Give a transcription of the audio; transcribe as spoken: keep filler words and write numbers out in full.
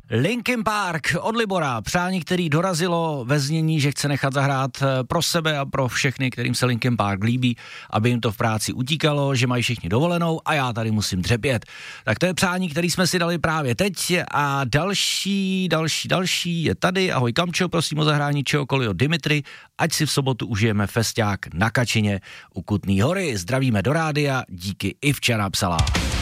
Linkin Park od Libora, přání, který dorazilo ve znění, že chce nechat zahrát pro sebe a pro všechny, kterým se Linkin Park líbí, aby jim to v práci utíkalo, že mají všichni dovolenou a já tady musím dřepět. Tak to je přání, který jsme si dali právě teď a další, další, další je tady. Ahoj Kamčo, prosím o zahrání čehokoliv od Dimitry, ať si v sobotu užijeme festiák na Kačině u Kutný Hory. Zdravíme do rádia, díky, i včera psala.